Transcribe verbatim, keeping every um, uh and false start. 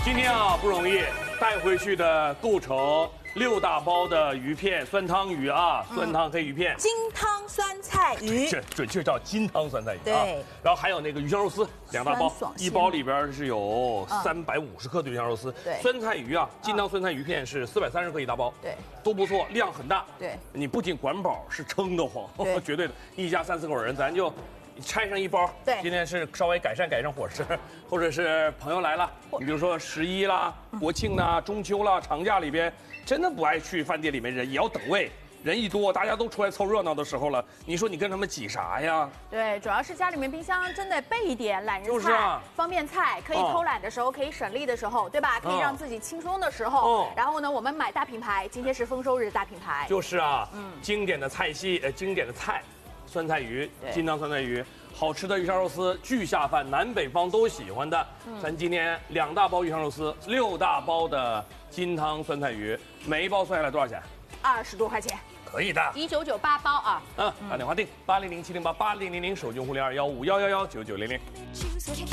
今天啊不容易，带回去的构成六大包的鱼片，酸汤鱼啊，酸汤黑鱼片， 金汤酸菜鱼， 这准确叫金汤酸菜鱼啊。 对， 然后还有那个鱼香肉丝，两大包，一包里边是有嗯三百五十克的鱼香肉丝。 对， 酸菜鱼啊，金汤酸菜鱼片是四百三十克一大包。 对， 都不错，量很大。 对， 你不仅管饱，是撑得慌， 对绝对的。一家三四口人，咱就。拆上一包， 对， 今天是稍微改善改善伙食，或者是朋友来了，你比如说十一啦、国庆啦、中秋啦、长假里边，真的不爱去饭店里面人，也要等位。人一多，大家都出来凑热闹的时候了，你说你跟他们挤啥呀？ 对，主要是家里面冰箱真得备一点懒人菜、 就是啊、 方便菜，可以偷懒的时候，可以省力的时候，对吧？可以让自己轻松的时候。 哦、 然后呢，我们买大品牌，今天是丰收日大品牌。 就是啊，嗯，经典的菜系，呃，经典的菜，酸菜鱼、金汤酸菜鱼。好吃的鱼香肉丝，巨下饭，南北方都喜欢的。嗯、咱今天两大包鱼香肉丝，六大包的金汤酸菜鱼，每一包算下来多少钱？ 二十多块钱。 可以的， 一九九八包啊。 嗯，打电话订八零零七零八八零零零，手机用户零二幺五幺幺幺九九零零。